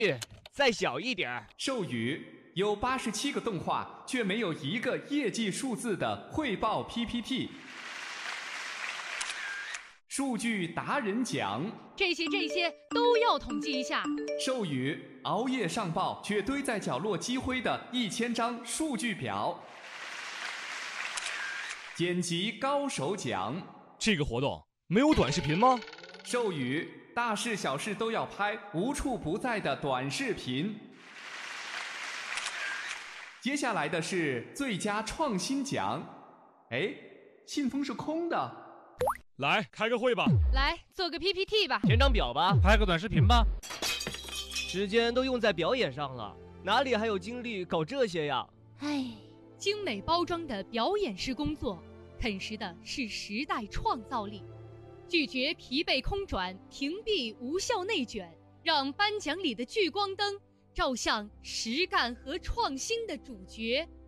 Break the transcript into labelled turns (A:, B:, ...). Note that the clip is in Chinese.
A: 再小一点。
B: 授予有87个动画，却没有一个业绩数字的汇报 PPT。数据达人奖，
C: 这些都要统计一下。
B: 授予熬夜上报却堆在角落积灰的1000张数据表。剪辑高手奖，
D: 这个活动没有短视频吗？
B: 授予大事小事都要拍，无处不在的短视频。接下来的是最佳创新奖。哎，信封是空的。
D: 来开个会吧，
C: 来做个 PPT 吧，
A: 填张表吧，
D: 拍个短视频吧。
A: 时间都用在表演上了，哪里还有精力搞这些呀？
C: 唉，精美包装的表演式工作，啃食的是时代创造力。拒绝疲惫空转，屏蔽无效内卷，让颁奖里的聚光灯照向实干和创新的主角。